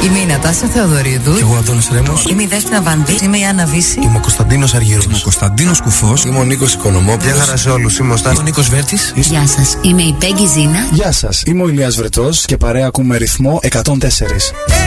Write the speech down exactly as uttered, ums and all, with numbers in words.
Είμαι η Νατάσα Θεοδωρίδου. Και εγώ ο Αντώνης Ρέμος. Είμαι η Δέσποινα Βανδύ. Είμαι η Άννα Βύση. Είμαι ο Κωνσταντίνος Αργύρος. Είμαι ο Κωνσταντίνος Κουφός. Είμαι ο Νίκος Οικονομόπουλος. Γεια χαρά σε όλους. Είμαι ο Στάθης. Είμαι ο Νίκος Βέρτης. Γεια σας. Είμαι η Πέγγι Ζήνα. Γεια σας. Είμαι ο Ηλίας Βρετός και παρέα ακούμε ρυθμό εκατόν τέσσερα.